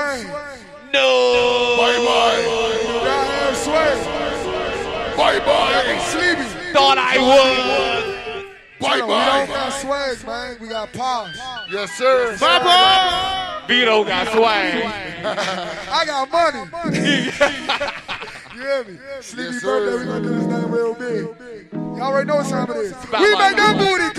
swing. No. Bye-bye. You got have swing. Bye-bye. Sleepy. Thought I would. We don't Bye-bye. got swag, man. We got polish. Yes, sir. Bye-bye. Vito got swag. I got money. You hear me? Sleepy Yes, birthday, sir. we gonna do this thing real big. Y'all already know what time it is. about We my make that booty